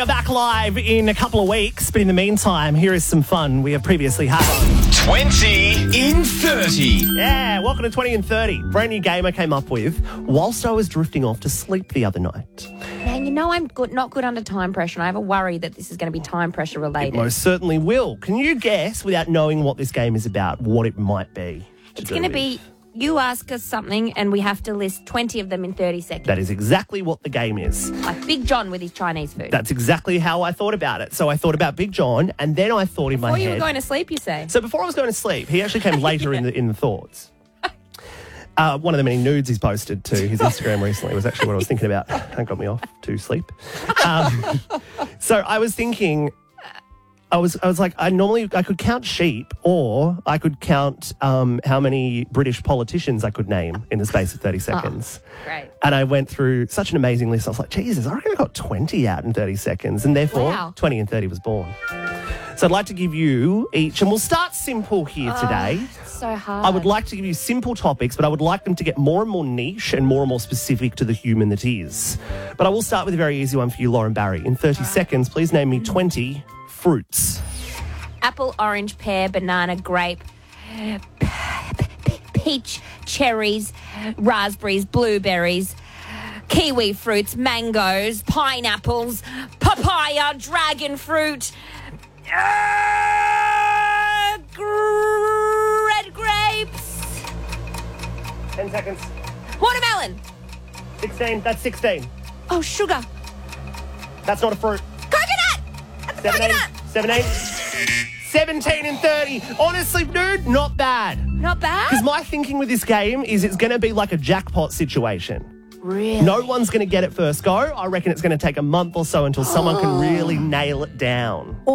We're back live in a couple of weeks, but in the meantime, here is some fun we have previously had. 20 in 30. Yeah, welcome to 20 in 30. Brand new game I came up with whilst I was drifting off to sleep the other night. Now, you know I'm not good under time pressure, and I have a worry that this is going to be time pressure related. It most certainly will. Can you guess, without knowing what this game is about, what it might be? It's going to be, you ask us something and we have to list 20 of them in 30 seconds. That is exactly what the game is. Like Big John with his Chinese food. That's exactly how I thought about it. So I thought about Big John, and then I thought in my head... Before you were going to sleep, you say? So before I was going to sleep, he actually came later in the thoughts. One of the many nudes he's posted to his Instagram recently was actually what I was thinking about. That got me off to sleep. So I was thinking... I was like, I could count sheep, or I could count how many British politicians I could name in the space of 30 seconds. Oh, great. And I went through such an amazing list. I was like, Jesus, I reckon I got 20 out in 30 seconds. And therefore, 20 in 30 was born. So I'd like to give you each, and we'll start simple here today. So hard. I would like to give you simple topics, but I would like them to get more and more niche and more specific to the human that is. But I will start with a very easy one for you, Lauren Barry. In 30 seconds, please name me 20 fruits. Apple, orange, pear, banana, grape, peach, cherries, raspberries, blueberries, kiwi fruits, mangoes, pineapples, papaya, dragon fruit, red grapes. 10 seconds. Watermelon. 16. That's 16. Oh, sugar. That's not a fruit. Coconut. 17. 17 and 30. Honestly, dude, not bad. Not bad? Because my thinking with this game is it's going to be like a jackpot situation. Really? No one's going to get it first go. I reckon it's going to take a month or so until someone can really nail it down.